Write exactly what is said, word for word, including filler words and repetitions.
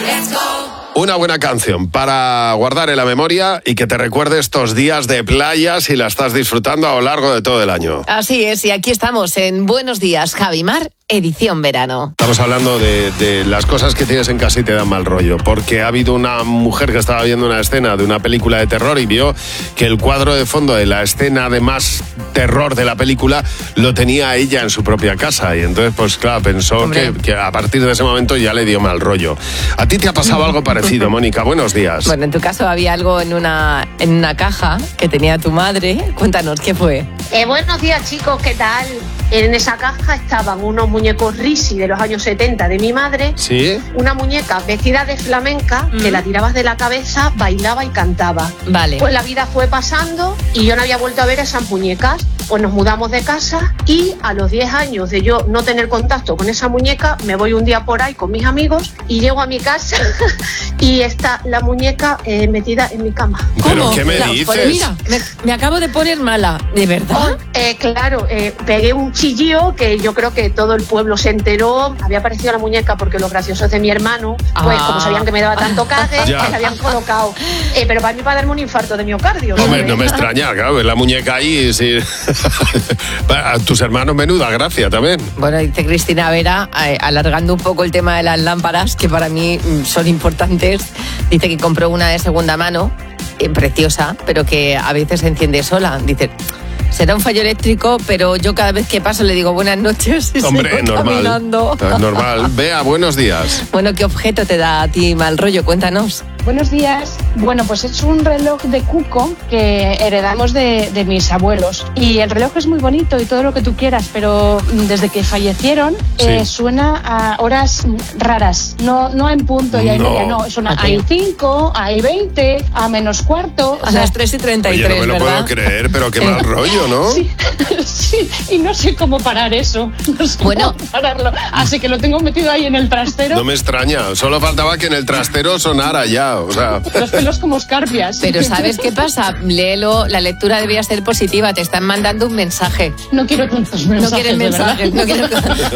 Una buena canción para guardar en la memoria y que te recuerde estos días de playa si la estás disfrutando a lo largo de todo el año. Así es, y aquí estamos en Buenos Días, Javimar, edición verano. Estamos hablando de, de las cosas que tienes en casa y te dan mal rollo, porque ha habido una mujer que estaba viendo una escena de una película de terror y vio que el cuadro de fondo de la escena de más terror de la película lo tenía ella en su propia casa y entonces pues claro, pensó que, que a partir de ese momento ya le dio mal rollo. ¿A ti te ha pasado algo parecido, Mónica? Buenos días. Bueno, en tu caso había algo en una, en una caja que tenía tu madre. Cuéntanos, ¿qué fue? Eh, buenos días, chicos, ¿qué tal? En esa caja estaban unos muñecos Risi de los años setenta de mi madre. ¿Sí? Una muñeca vestida de flamenca, mm. que la tirabas de la cabeza, bailaba y cantaba. Vale. Pues la vida fue pasando y yo no había vuelto a ver esas muñecas. Pues nos mudamos de casa y a los diez años de yo no tener contacto con esa muñeca, me voy un día por ahí con mis amigos y llego a mi casa y está la muñeca eh, metida en mi cama. ¿Pero qué me dices? Pues mira, me, me acabo de poner mala. ¿De verdad? Eh, claro, eh, pegué un chillido que yo creo que todo el pueblo se enteró. Había aparecido la muñeca porque los graciosos de mi hermano, pues ah. como sabían que me daba tanto cague, pues la habían colocado. Eh, pero para mí para darme un infarto de miocardio. Hombre, no me extraña, claro, la muñeca ahí, sí. A tus hermanos, menuda gracia también. Bueno, dice Cristina Vera, eh, alargando un poco el tema de las lámparas, que para mí son importantes, dice que compró una de segunda mano, eh, preciosa, pero que a veces se enciende sola. Dice, será un fallo eléctrico, pero yo cada vez que paso le digo buenas noches y Hombre, sigo normal, caminando. normal. Bea, buenos días. Bueno, ¿qué objeto te da a ti mal rollo? Cuéntanos. Buenos días. Bueno, pues es un reloj de cuco que heredamos de, de mis abuelos. Y el reloj es muy bonito y todo lo que tú quieras, pero desde que fallecieron sí. eh, suena a horas raras. No, no en punto y a no. media, no. Suena a cinco, a veinte, a menos cuarto. A las tres y treinta y tres, Oye, no me lo ¿verdad? puedo creer, pero qué mal rollo, ¿no? Sí, sí, y no sé cómo parar eso. No sé bueno. cómo pararlo. Así que lo tengo metido ahí en el trastero. No me extraña, solo faltaba que en el trastero sonara ya. O sea. Los pelos como escarpias. Pero ¿sabes qué pasa? Léelo, la lectura debería ser positiva, te están mandando un mensaje. No quiero tantos mensajes. No quieres mensajes, no quiero...